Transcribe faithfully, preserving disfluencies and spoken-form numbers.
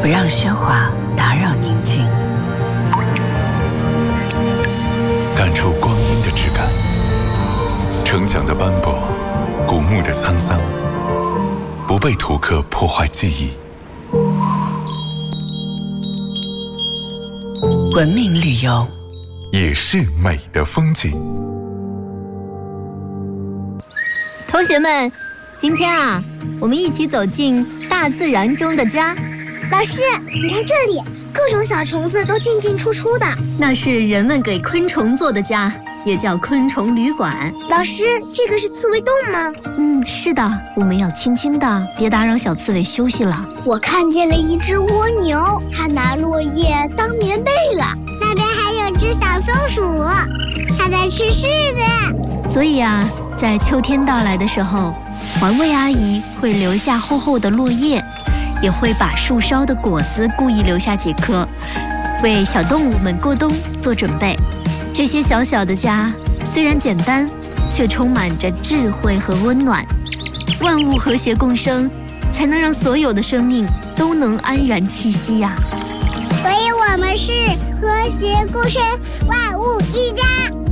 不让喧哗打扰宁静， 感触光阴的质感，成长的斑驳，古木的沧桑，不被图刻破坏记忆。 文明旅游也是美的风景。 同学们，今天啊，我们一起走进大自然中的家。 老师，你看这里，各种小虫子都进进出出的。 那是人们给昆虫做的家，也叫昆虫旅馆。 老师，这个是刺猬洞吗？ 嗯，是的，我们要轻轻的，别打扰小刺猬休息了。 我看见了一只蜗牛，它拿落叶当棉被了。那边还有只小松鼠，它在吃柿子。 所以啊，在秋天到来的时候，环卫阿姨会留下厚厚的落叶，也会把树梢的果子故意留下几颗，为小动物们过冬做准备。这些小小的家虽然简单，却充满着智慧和温暖。万物和谐共生，才能让所有的生命都能安然栖息呀、 所以我们是和谐共生，万物一家。